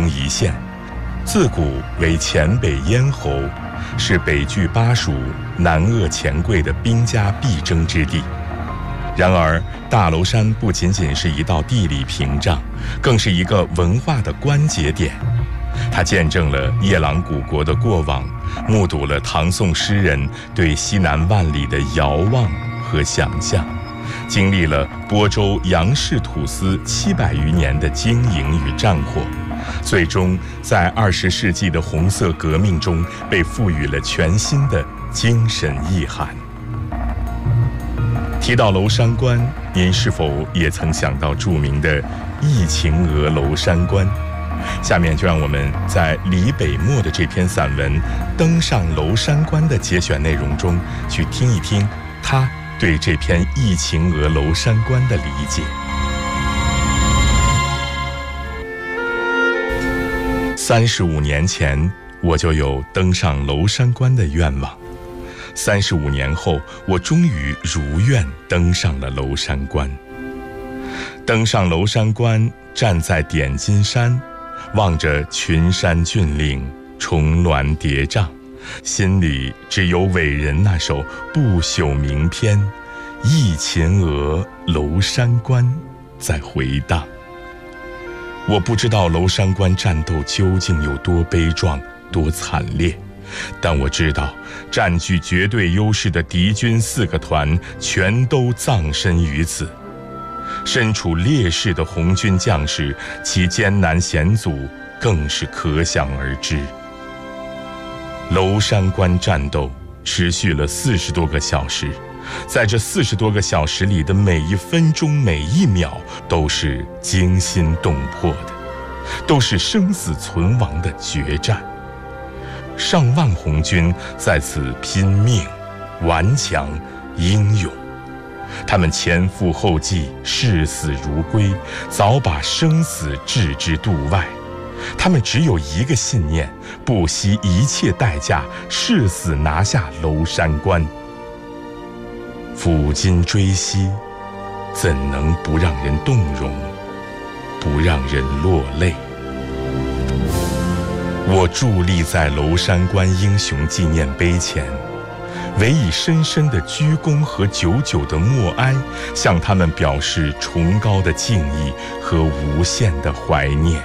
一线，自古为黔北咽喉，是北拒巴蜀、南扼钱柜的兵家必争之地。然而，大娄山不仅仅是一道地理屏障，更是一个文化的关节点。它见证了夜郎古国的过往，目睹了唐宋诗人对西南万里的遥望和想象，经历了播州杨氏土司700余年的经营与战火，最终在20世纪的红色革命中被赋予了全新的精神意涵。提到娄山关，您是否也曾想到著名的忆秦娥娄山关？下面就让我们在李北漠的这篇散文《登上娄山关》的节选内容中，去听一听他对这篇忆秦娥娄山关的理解。35年前，我就有登上娄山关的愿望。35年后，我终于如愿登上了娄山关。登上娄山关，站在点金山，望着群山峻岭，重峦叠嶂，心里只有伟人那首不朽名篇《忆秦娥娄山关》在回荡。我不知道娄山关战斗究竟有多悲壮，多惨烈，但我知道占据绝对优势的敌军4个团全都葬身于此。身处劣势的红军将士，其艰难险阻更是可想而知。娄山关战斗持续了40多个小时，在这40多个小时里的每一分钟每一秒都是惊心动魄的，都是生死存亡的决战。上万红军在此拼命、顽强、英勇，他们前赴后继，视死如归，早把生死置之度外。他们只有一个信念，不惜一切代价，誓死拿下娄山关。抚今追昔，怎能不让人动容，不让人落泪？我伫立在娄山关英雄纪念碑前，唯以深深的鞠躬和久久的默哀，向他们表示崇高的敬意和无限的怀念。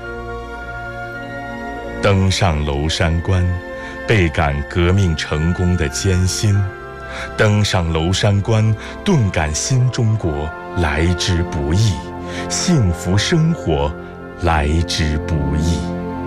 登上娄山关，倍感革命成功的艰辛；登上娄山关，顿感新中国来之不易，幸福生活来之不易。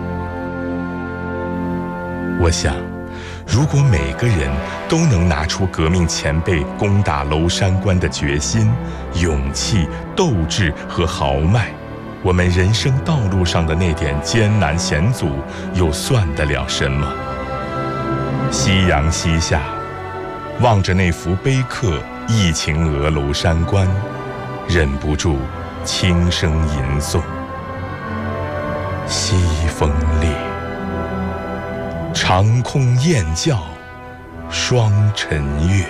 我想，如果每个人都能拿出革命前辈攻打娄山关的决心、勇气、斗志和豪迈，我们人生道路上的那点艰难险阻又算得了什么？夕阳西下，望着那幅碑刻《忆秦娥娄山关》，忍不住轻声吟诵：西风烈，长空雁叫双晨月。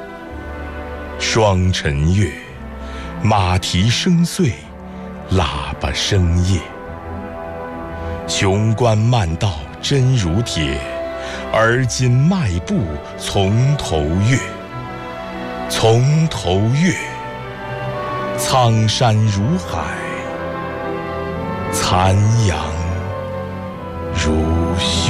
双晨月，马蹄声碎，喇叭声夜。雄关漫道真如铁，而今迈步从头越。从头越，苍山如海，残阳如血。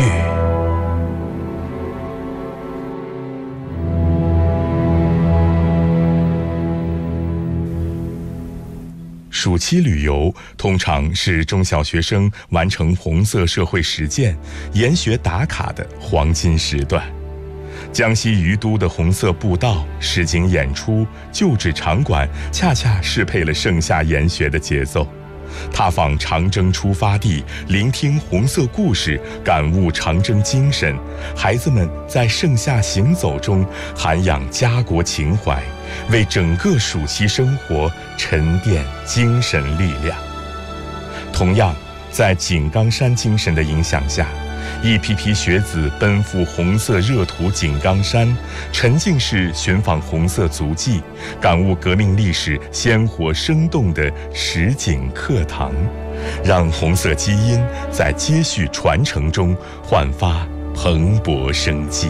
暑期旅游通常是中小学生完成红色社会实践、研学打卡的黄金时段。江西余都的红色步道、实景演出、旧址场馆，恰恰适配了盛夏研学的节奏。踏访长征出发地，聆听红色故事，感悟长征精神，孩子们在盛夏行走中涵养家国情怀，为整个暑期生活沉淀精神力量。同样，在井冈山精神的影响下， 一批批学子奔赴红色热土井冈山，沉浸式寻访红色足迹，感悟革命历史鲜活生动的实景课堂，让红色基因在接续传承中焕发蓬勃生机。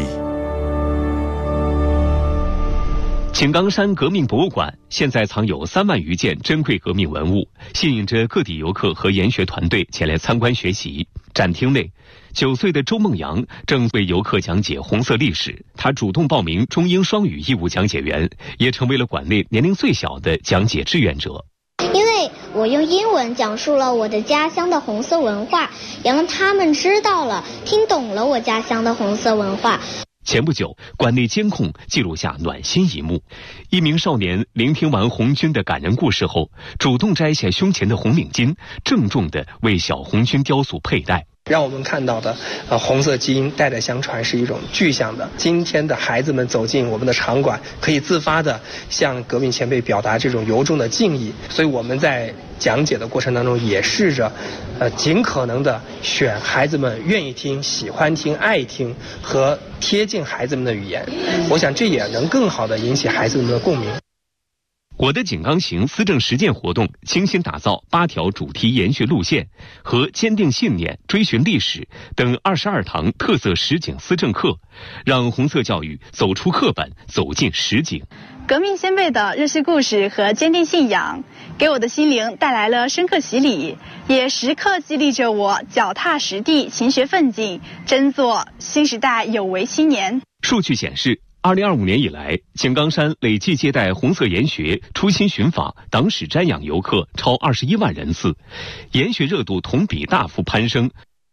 井冈山革命博物馆现在藏有3万余件珍贵革命文物，吸引着各地游客和研学团队前来参观学习。展厅内，9岁的周梦阳正为游客讲解红色历史，他主动报名中英双语义务讲解员，也成为了馆内年龄最小的讲解志愿者。 因为我用英文讲述了我的家乡的红色文化，也让他们知道了、听懂了我家乡的红色文化。 前不久，馆内监控记录下暖心一幕：一名少年聆听完红军的感人故事后，主动摘下胸前的红领巾，郑重地为小红军雕塑佩戴。 让我们看到的红色基因代代相传是一种具象的。今天的孩子们走进我们的场馆，可以自发地向革命前辈表达这种由衷的敬意。所以我们在讲解的过程当中，也试着尽可能的选孩子们愿意听、喜欢听、爱听和贴近孩子们的语言。我想这也能更好地引起孩子们的共鸣。 我的井冈行思政实践活动精心打造8条主题研学路线和坚定信念、追寻历史等22堂特色实景思政课，让红色教育走出课本，走进实景。 革命先辈的热血故事和坚定信仰，给我的心灵带来了深刻洗礼，也时刻激励着我脚踏实地、勤学奋进，争做新时代有为青年。 数据显示，2025年以来，井冈山累计接待红色研学、初心寻访、党史瞻仰游客超21万人次，研学热度同比大幅攀升。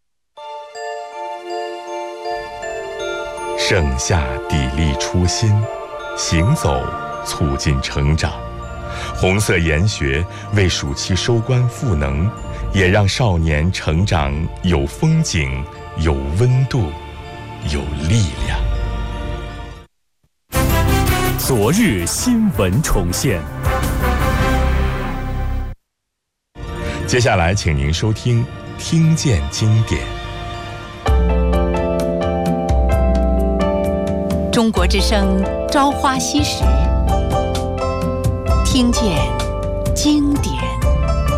盛夏砥砺初心，行走促进成长。红色研学为暑期收官赋能，也让少年成长有风景、有温度、有力量。 昨日新闻重现。 接下来，请您收听《听见经典》。 中国之声《朝花夕拾》，听见经典。